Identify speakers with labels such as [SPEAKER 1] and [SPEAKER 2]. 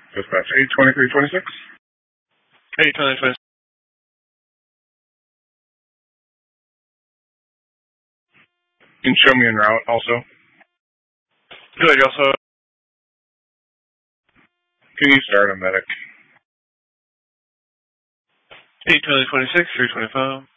[SPEAKER 1] Dispatch 82326.
[SPEAKER 2] 82326.
[SPEAKER 1] You can show me en route also.
[SPEAKER 2] Good, you also...
[SPEAKER 1] Can you start a medic?
[SPEAKER 2] 82026, 325.